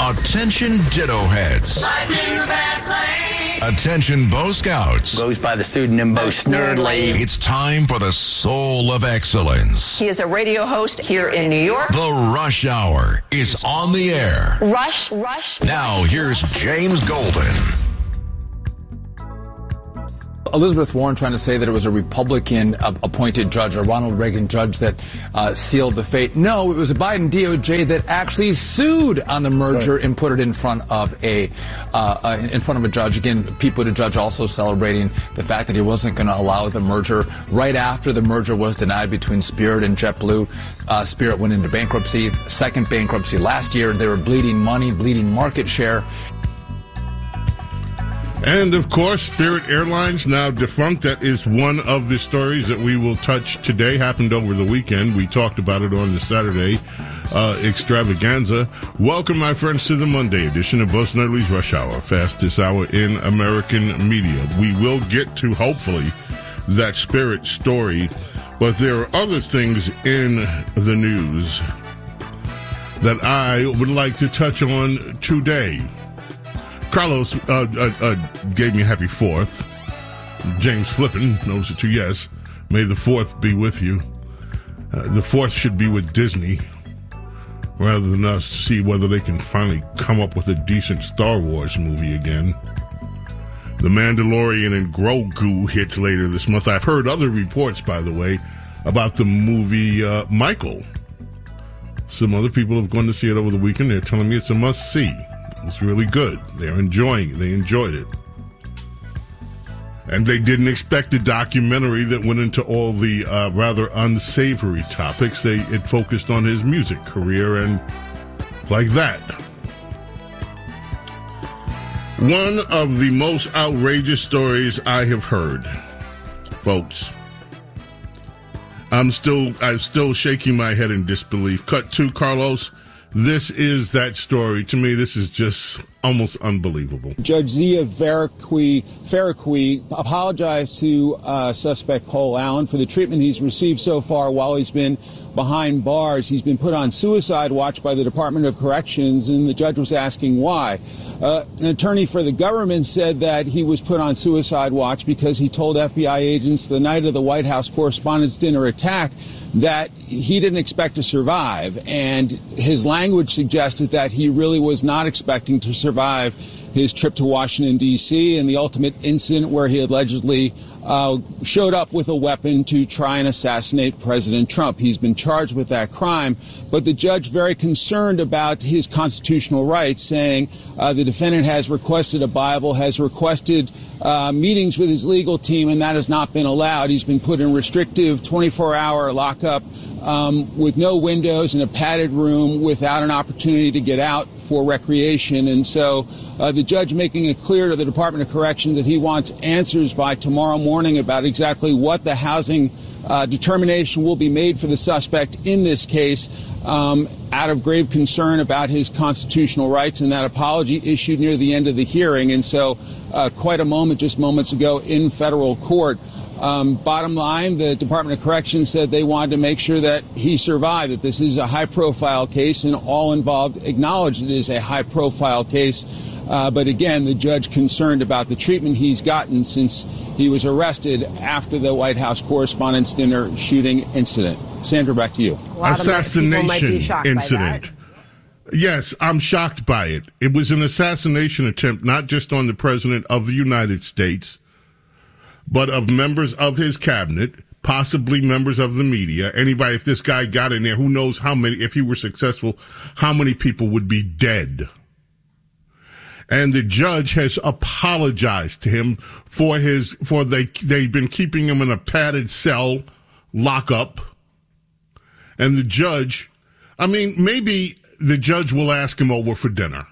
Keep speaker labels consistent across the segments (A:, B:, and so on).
A: Attention Ditto Heads. Attention Bo Scouts.
B: Goes by the pseudonym Bo Snerdley.
A: It's time for the Soul of Excellence.
C: He is a radio host here in New York.
A: The Rush Hour is on the air.
C: Rush.
A: Now here's James Golden.
D: Elizabeth Warren trying to say that it was a Republican appointed judge, a Ronald Reagan judge that sealed the fate. No, it was a Biden DOJ that actually sued on the merger and put it in front of a judge. Again, Pete Buttigieg also celebrating the fact that he wasn't going to allow the merger right after the merger was denied between Spirit and JetBlue. Spirit went into bankruptcy, second bankruptcy last year. They were bleeding money, bleeding market share.
E: And, of course, Spirit Airlines now defunct. That is one of the stories that we will touch today. Happened over the weekend. We talked about it on the Saturday extravaganza. Welcome, my friends, to the Monday edition of Bo Snerdley's Rush Hour, fastest hour in American media. We will get to, hopefully, that Spirit story, but there are other things in the news that I would like to touch on today. Carlos gave me a happy 4th. James Flippin knows it too. Yes, may the 4th be with you. The 4th should be with Disney rather than us to see whether they can finally come up with a decent Star Wars movie again. The Mandalorian and Grogu hits later this month. I've heard other reports, by the way, about the movie Michael. Some other people have gone to see it over the weekend. They're telling me it's a must-see. It's really good. They're enjoying it. They enjoyed it. And they didn't expect a documentary that went into all the rather unsavory topics. It focused on his music career and like that. One of the most outrageous stories I have heard, folks. I'm still shaking my head in disbelief. Cut to Carlos. This is that story. To me, this is just almost unbelievable.
F: Judge Zia Faraqui apologized to suspect Cole Allen for the treatment he's received so far while he's been behind bars. He's been put on suicide watch by the Department of Corrections, and the judge was asking why. An attorney for the government said that he was put on suicide watch because he told FBI agents the night of the White House Correspondents' Dinner attack that he didn't expect to survive, and his language suggested that he really was not expecting to survive his trip to Washington, D.C., and the ultimate incident where he allegedly showed up with a weapon to try and assassinate President Trump. He's been charged with that crime, but the judge very concerned about his constitutional rights, saying the defendant has requested a Bible, has requested meetings with his legal team, and that has not been allowed. He's been put in restrictive 24-hour lockup with no windows in a padded room without an opportunity to get out for recreation. And so the judge making it clear to the Department of Corrections that he wants answers by tomorrow morning about exactly what the housing determination will be made for the suspect in this case, out of grave concern about his constitutional rights, and that apology issued near the end of the hearing. And so quite a moment just moments ago in federal court. Bottom line, the Department of Corrections said they wanted to make sure that he survived, that this is a high-profile case, and all involved acknowledged it is a high-profile case. But again, the judge concerned about the treatment he's gotten since he was arrested after the White House Correspondents' Dinner shooting incident. Sandra, back to you.
E: Assassination incident. Yes, I'm shocked by it. It was an assassination attempt, not just on the President of the United States, but of members of his cabinet, possibly members of the media. Anybody, if this guy got in there, who knows how many, if he were successful, how many people would be dead. And the judge has apologized to him they've been keeping him in a padded cell, lockup. And the judge, maybe the judge will ask him over for dinner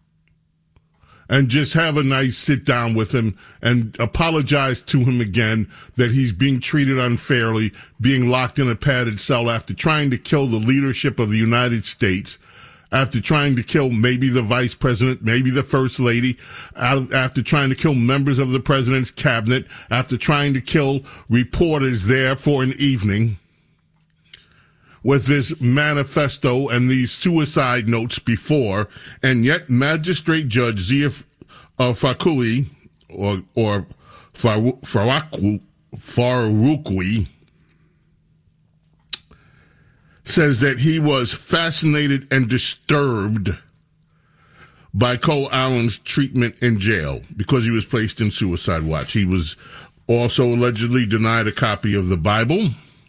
E: and just have a nice sit down with him and apologize to him again that he's being treated unfairly, being locked in a padded cell after trying to kill the leadership of the United States, after trying to kill maybe the vice president, maybe the first lady, after trying to kill members of the president's cabinet, after trying to kill reporters there for an evening. with this manifesto and these suicide notes before, and yet Magistrate Judge Zia Faroukhi, or Faroukhi, says that he was fascinated and disturbed by Cole Allen's treatment in jail because he was placed in suicide watch. He was also allegedly denied a copy of the Bible.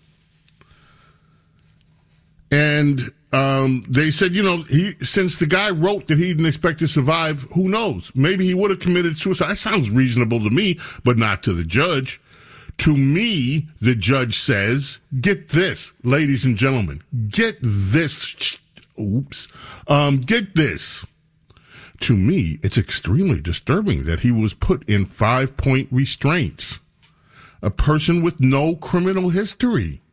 E: And they said, since the guy wrote that he didn't expect to survive, who knows? Maybe he would have committed suicide. That sounds reasonable to me, but not to the judge. To me, the judge says, get this, ladies and gentlemen, get this. Get this. To me, it's extremely disturbing that he was put in 5-point restraints. A person with no criminal history.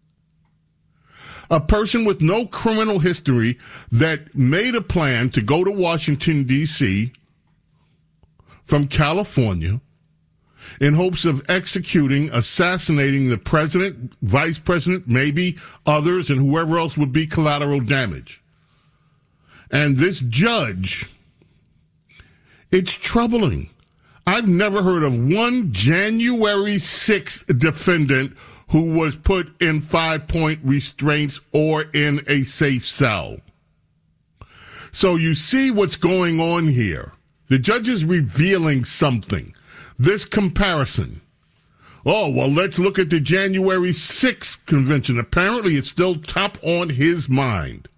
E: A person with no criminal history that made a plan to go to Washington, D.C. from California in hopes of assassinating the president, vice president, maybe others, and whoever else would be collateral damage. And this judge, it's troubling. I've never heard of one January 6th defendant who was put in 5-point restraints or in a safe cell. So you see what's going on here. The judge is revealing something. This comparison. Oh, well, let's look at the January 6th convention. Apparently, it's still top on his mind.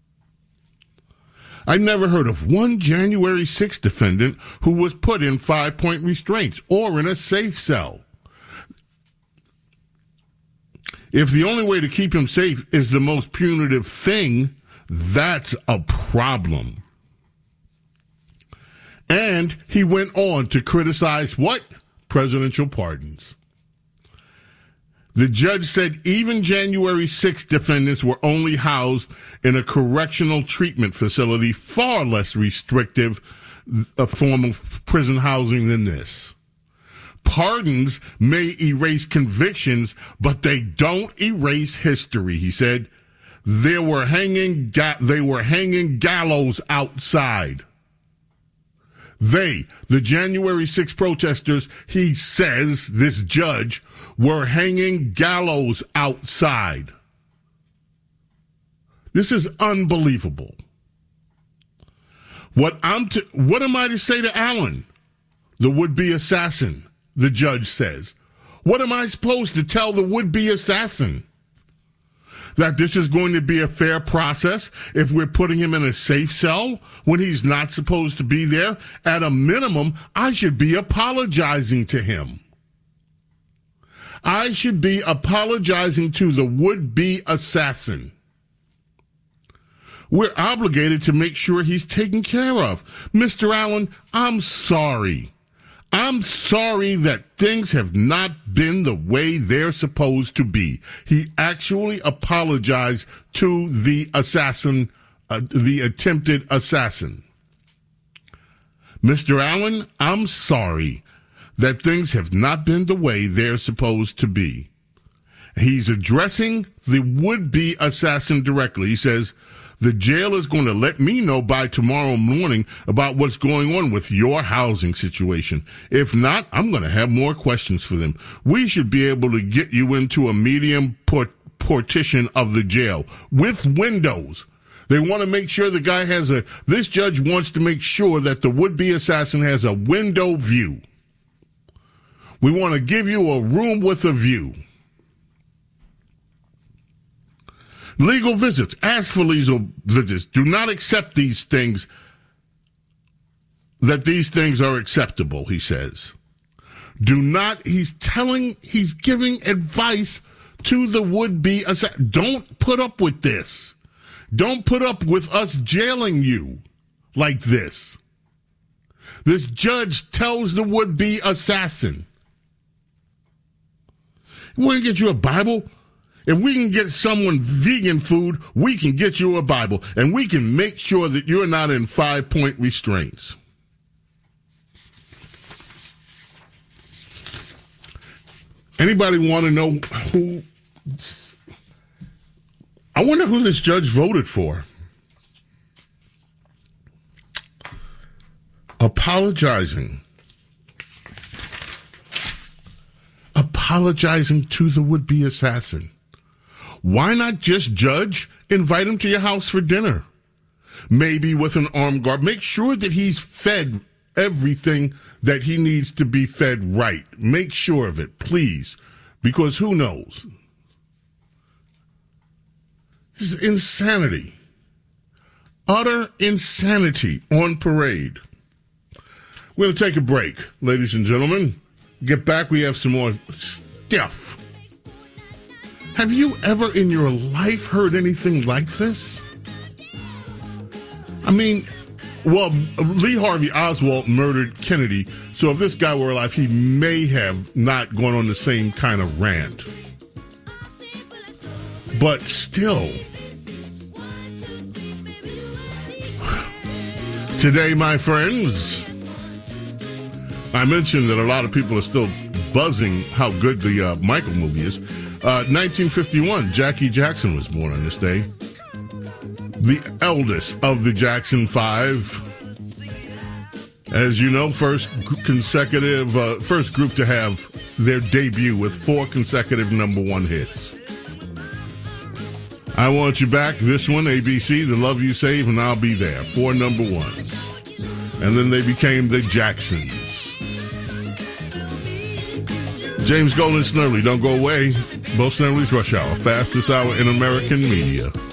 E: I never heard of one January 6th defendant who was put in 5-point restraints or in a safe cell. If the only way to keep him safe is the most punitive thing, that's a problem. And he went on to criticize what? Presidential pardons. The judge said even January 6th defendants were only housed in a correctional treatment facility, far less restrictive a form of prison housing than this. Pardons may erase convictions, but they don't erase history, he said. They were hanging gallows outside. They, the January 6 protesters, he says, this judge, were hanging gallows outside. This is unbelievable. What am I to say to Allen, the would-be assassin? The judge says. What am I supposed to tell the would-be assassin? That this is going to be a fair process if we're putting him in a safe cell when he's not supposed to be there? At a minimum, I should be apologizing to him. I should be apologizing to the would-be assassin. We're obligated to make sure he's taken care of. Mr. Allen, I'm sorry. I'm sorry that things have not been the way they're supposed to be. He actually apologized to the assassin, the attempted assassin. Mr. Allen, I'm sorry that things have not been the way they're supposed to be. He's addressing the would-be assassin directly. He says, the jail is going to let me know by tomorrow morning about what's going on with your housing situation. If not, I'm going to have more questions for them. We should be able to get you into a medium partition of the jail with windows. They want to make sure the guy this judge wants to make sure that the would-be assassin has a window view. We want to give you a room with a view. Legal visits. Ask for legal visits. Do not accept these things, that these things are acceptable, he says. He's giving advice to the would-be assassin. Don't put up with this. Don't put up with us jailing you like this. This judge tells the would-be assassin, we want to get you a Bible. If we can get someone vegan food, we can get you a Bible, and we can make sure that you're not in 5-point restraints. Anybody want to know I wonder who this judge voted for. Apologizing to the would-be assassin. Why not just, judge, invite him to your house for dinner? Maybe with an armed guard. Make sure that he's fed everything that he needs to be fed right. Make sure of it, please. Because who knows? This is insanity. Utter insanity on parade. We're going to take a break, ladies and gentlemen. Get back, we have some more stuff. Have you ever in your life heard anything like this? I mean, well, Lee Harvey Oswald murdered Kennedy, so if this guy were alive, he may have not gone on the same kind of rant. But still, today, my friends, I mentioned that a lot of people are still buzzing how good the Michael movie is. 1951, Jackie Jackson was born on this day. The eldest of the Jackson Five. As you know, first group to have their debut with 4 consecutive #1 hits. I Want You Back, this one, ABC, The Love You Save, and I'll Be There. 4 #1s. And then they became the Jacksons. James Golden Snerdley, don't go away. Bo Snerdley's Rush Hour, fastest hour in American media.